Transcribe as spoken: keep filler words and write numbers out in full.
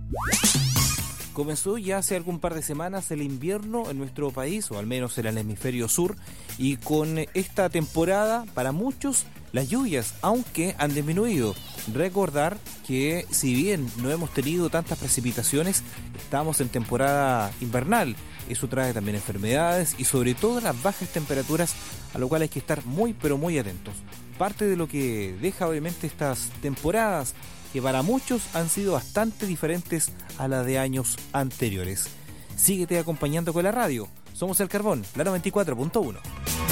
Comenzó ya hace algún par de semanas el invierno en nuestro país, o al menos en el hemisferio sur, y con esta temporada, para muchos, las lluvias, aunque han disminuido. Recordar que si bien no hemos tenido tantas precipitaciones, estamos en temporada invernal. Eso trae también enfermedades y sobre todo las bajas temperaturas, a lo cual hay que estar muy pero muy atentos. Parte de lo que deja obviamente estas temporadas, que para muchos han sido bastante diferentes a las de años anteriores. Síguete acompañando con la radio. Somos El Carbón, la noventa y cuatro punto uno.